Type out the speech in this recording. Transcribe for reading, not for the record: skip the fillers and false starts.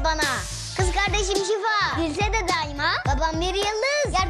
bana. Kız kardeşim Şifa, gülse de daima. Babam bir yıldız,